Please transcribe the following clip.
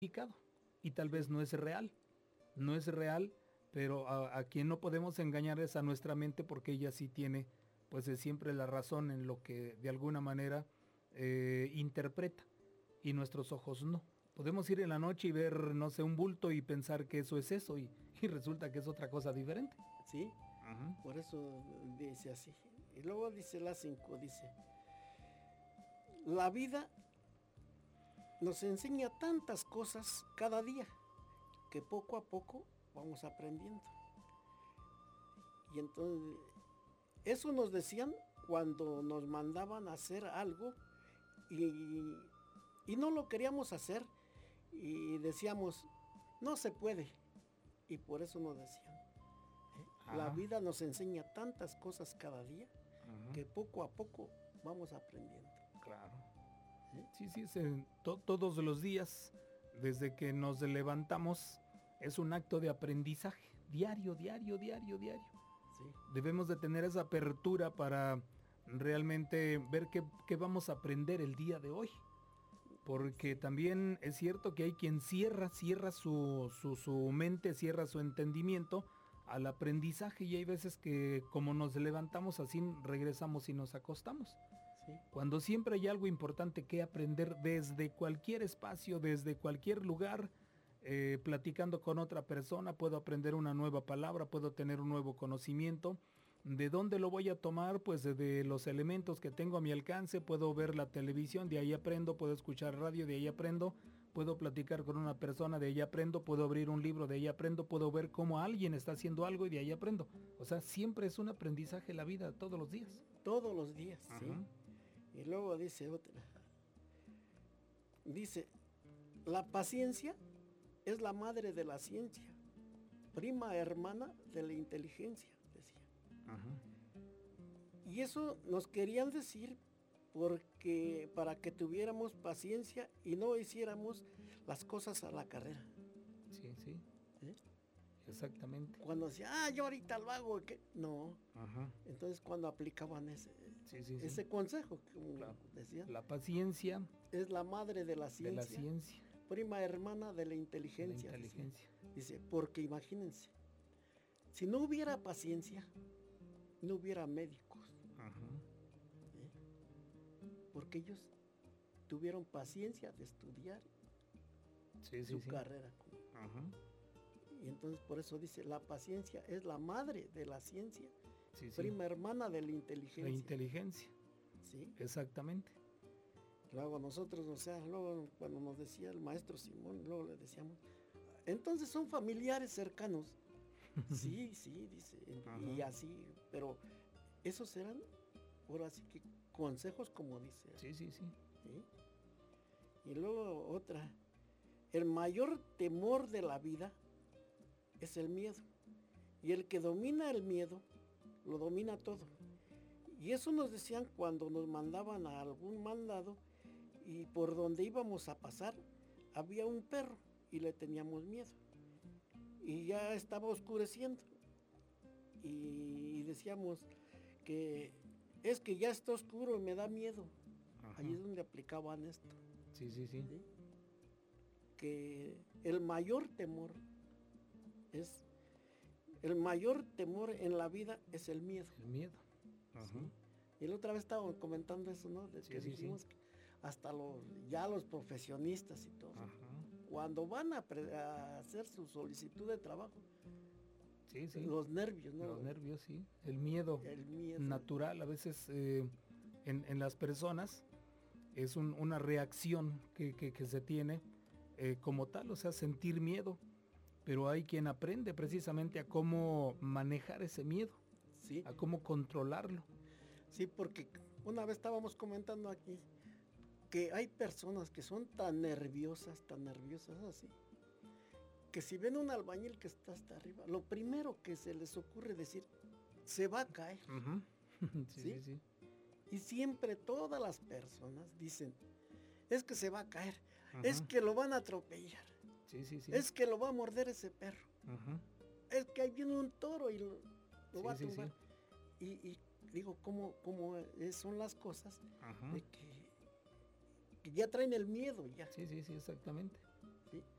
y tal vez no es real, pero a quien no podemos engañar es a nuestra mente, porque ella sí tiene pues siempre la razón en lo que de alguna manera interpreta, y nuestros ojos no. Podemos ir en la noche y ver, no sé, un bulto y pensar que eso es eso, y resulta que es otra cosa diferente. Sí, Ajá. por eso dice así. Y luego dice la 5, dice, la vida nos enseña tantas cosas cada día que poco a poco vamos aprendiendo. Y entonces, eso nos decían cuando nos mandaban a hacer algo y, y no lo queríamos hacer y decíamos, no se puede. Y por eso nos decían, la vida nos enseña tantas cosas cada día que poco a poco vamos aprendiendo. Claro. Sí, todos los días, desde que nos levantamos, es un acto de aprendizaje, diario. Sí. Debemos de tener esa apertura para realmente ver qué vamos a aprender el día de hoy. Porque también es cierto que hay quien cierra su mente, cierra su entendimiento al aprendizaje, y hay veces que como nos levantamos así regresamos y nos acostamos. Sí. Cuando siempre hay algo importante que aprender desde cualquier espacio, desde cualquier lugar, platicando con otra persona, puedo aprender una nueva palabra, puedo tener un nuevo conocimiento. ¿De dónde lo voy a tomar? Pues de los elementos que tengo a mi alcance. Puedo ver la televisión, de ahí aprendo, puedo escuchar radio, de ahí aprendo, puedo platicar con una persona, de ahí aprendo, puedo abrir un libro, de ahí aprendo, puedo ver cómo alguien está haciendo algo y de ahí aprendo. O sea, siempre es un aprendizaje la vida, todos los días. Todos los días, Ajá. sí. Y luego dice otra. Dice, la paciencia es la madre de la ciencia, prima hermana de la inteligencia, decía. Ajá. Y eso nos querían decir porque para que tuviéramos paciencia y no hiciéramos las cosas a la carrera. Sí. ¿Eh? Exactamente. Cuando decía, yo ahorita lo hago, ¿qué? No. Ajá. Entonces cuando aplicaban ese Sí. consejo, como Claro. decían, La paciencia es la madre de la ciencia, ciencia, prima hermana de la inteligencia. Dice, porque imagínense, si no hubiera paciencia, no hubiera médicos. Ajá. Porque ellos tuvieron paciencia de estudiar su carrera. Ajá. Y entonces por eso dice, la paciencia es la madre de la ciencia, Sí. prima hermana de la inteligencia. La inteligencia. ¿Sí? Exactamente. Luego nosotros, o sea, luego cuando nos decía el maestro Simón, luego le decíamos, entonces son familiares cercanos. Sí, dice, y así, pero esos eran, ahora sí que consejos, como dice. Sí. Y luego otra, el mayor temor de la vida es el miedo, y el que domina el miedo, lo domina todo. Y eso nos decían cuando nos mandaban a algún mandado, y por donde íbamos a pasar, había un perro, y le teníamos miedo. Y ya estaba oscureciendo, y decíamos que es que ya está oscuro y me da miedo. Ajá. Ahí es donde aplicaban esto. Sí. Que el mayor temor en la vida es el miedo. El miedo. Ajá. ¿Sí? Y la otra vez estábamos comentando eso, ¿no? De que dijimos que hasta los profesionistas y todo. Ajá. Cuando van a hacer su solicitud de trabajo, los nervios, ¿no? Los nervios, sí. El miedo natural, a veces en las personas es una reacción que se tiene como tal, o sea, sentir miedo. Pero hay quien aprende precisamente a cómo manejar ese miedo, sí, a cómo controlarlo. Sí, porque una vez estábamos comentando aquí que hay personas que son tan nerviosas así, que si ven un albañil que está hasta arriba, lo primero que se les ocurre decir, se va a caer. Uh-huh. Sí. Y siempre todas las personas dicen, es que se va a caer, uh-huh, es que lo van a atropellar, sí. Es que lo va a morder ese perro, uh-huh, es que ahí viene un toro y lo va a tumbar. Sí. Y digo, ¿cómo son las cosas? Uh-huh, de que ya traen el miedo ya. Sí, exactamente. ¿sí?